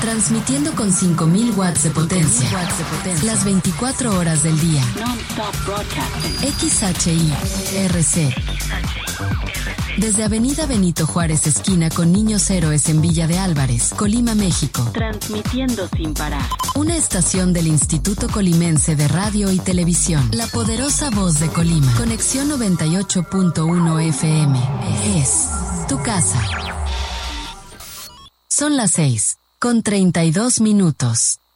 Transmitiendo con 5000 watts de potencia. Las 24 horas del día. Non-stop broadcasting. XHI-RC. Desde Avenida Benito Juárez, esquina con Niños Héroes en Villa de Álvarez, Colima, México. Transmitiendo sin parar. Una estación del Instituto Colimense de Radio y Televisión. La poderosa voz de Colima. Conexión 98.1 FM. Es tu casa. Son las 6:32.